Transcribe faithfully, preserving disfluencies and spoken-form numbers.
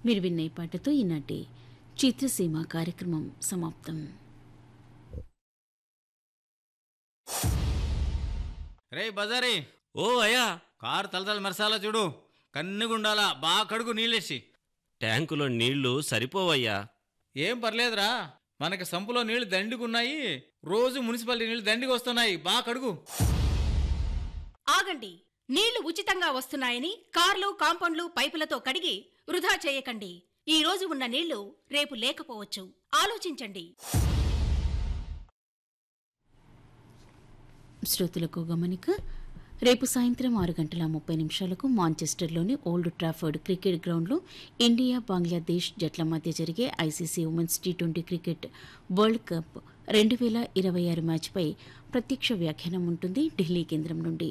మీరు విన్న ఈ పాటతో ఈనాటి చిత్రసీమ కార్యక్రమం సమాప్తం. రే బజారీ, ఓ అయ్యా, కారు తలతల మెరసాలా చూడు, కన్నుగుండాలా, బాగా కడుగు నీళ్ళేసి. ట్యాంకులో నీళ్లు సరిపోవయ్యా. ఏం పర్లేదురా, మనకి సంపులో నీళ్లు దండిగున్నాయి, రోజు మున్సిపాలిటీ నీళ్లు దండిగా వస్తున్నాయి, బాగా కడుగు. ఆగండి, నీళ్లు ఉచితంగా వస్తున్నాయని కార్లు, కాంపౌండ్లు, పైపులతో కడిగి వృధా చేయకండి. ఈ రోజు ఉన్న నీళ్లు రేపు లేకపోవచ్చు. ఆలోచించండి. శ్రోతలకు గమనిక. రేపు సాయంత్రం ఆరు గంటల ముప్పై నిమిషాలకు మాంచెస్టర్లోని ఓల్డ్ ట్రాఫర్డ్ క్రికెట్ గ్రౌండ్లో ఇండియా బంగ్లాదేశ్ జట్ల మధ్య జరిగే ICC women's T twenty cricket world cup రెండు వేల ఇరవై ఆరు మ్యాచ్పై ప్రత్యక్ష వ్యాఖ్యానం ఉంటుంది ఢిల్లీ కేంద్రం నుండి.